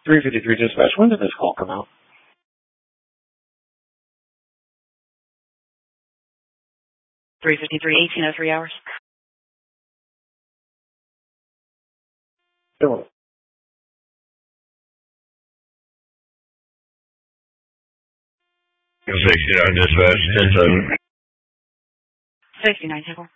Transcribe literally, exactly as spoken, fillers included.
three fifty-three dispatch. When did this call come out? three fifty-three, eighteen oh three hours. Sure. sixty-nine dispatch, ten seven. sixty-nine, Temple.